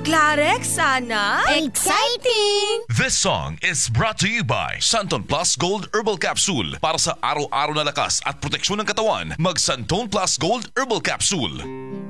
Clarex, sana? Exciting! This song is brought to you by Santon Plus Gold Herbal Capsule. Para sa araw-araw na lakas at proteksyon ng katawan, mag Santon Plus Gold Herbal Capsule.